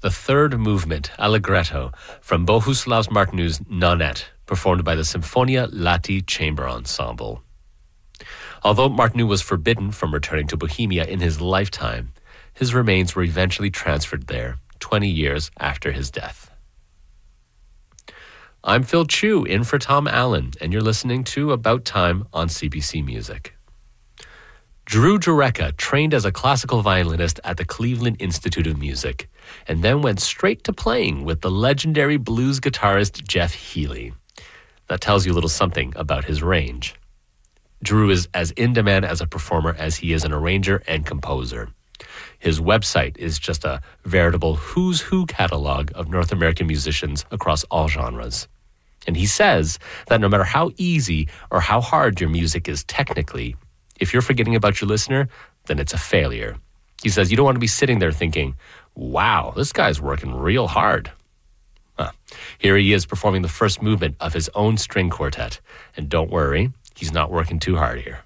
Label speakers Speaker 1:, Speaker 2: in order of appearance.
Speaker 1: the third movement, Allegretto, from Bohuslav Martinu's Nonet, performed by the Symphonia Lati Chamber Ensemble. Although Martinu was forbidden from returning to Bohemia in his lifetime, his remains were eventually transferred there 20 years after his death. I'm Phil Chu, in for Tom Allen, and you're listening to About Time on CBC Music. Drew Jureka trained as a classical violinist at the Cleveland Institute of Music, and then went straight to playing with the legendary blues guitarist Jeff Healey. That tells you a little something about his range. Drew is as in demand as a performer as he is an arranger and composer. His website is just a veritable who's who catalog of North American musicians across all genres. And he says that no matter how easy or how hard your music is technically, if you're forgetting about your listener, then it's a failure. He says you don't want to be sitting there thinking, wow, this guy's working real hard. Here he is performing the first movement of his own string quartet. And don't worry, he's not working too hard here.